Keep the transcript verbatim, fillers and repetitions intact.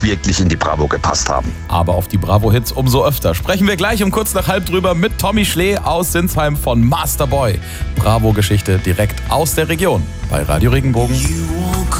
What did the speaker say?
wirklich in die Bravo gepasst haben. Aber auf die Bravo-Hits umso öfter. Sprechen wir gleich um kurz nach halb drüber mit Tommy Schlee aus Sinsheim von Masterboy. Bravo-Geschichte direkt aus der Region bei Radio Regenbogen.